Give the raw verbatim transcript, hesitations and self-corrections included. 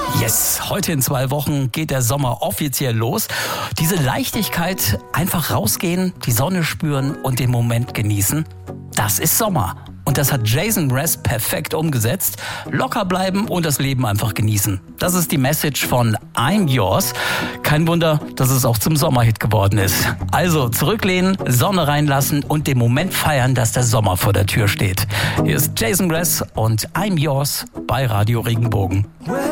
Yes, heute in zwei Wochen geht der Sommer offiziell los. Diese Leichtigkeit, einfach rausgehen, die Sonne spüren und den Moment genießen, das ist Sommer. Und das hat Jason Mraz perfekt umgesetzt. Locker bleiben und das Leben einfach genießen. Das ist die Message von I'm Yours. Kein Wunder, dass es auch zum Sommerhit geworden ist. Also zurücklehnen, Sonne reinlassen und den Moment feiern, dass der Sommer vor der Tür steht. Hier ist Jason Mraz und I'm Yours bei Radio Regenbogen.